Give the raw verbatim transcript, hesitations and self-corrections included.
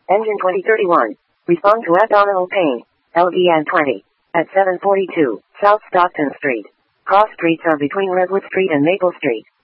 Engine twenty thirty-one. Respond to abdominal pain. L D N twenty. At seven forty-two, South Stockton Street. Cross streets are between Redwood Street and Maple Street.